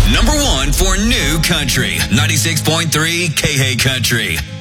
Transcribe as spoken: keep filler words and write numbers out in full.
number one for new country. ninety-six point three K H A Country.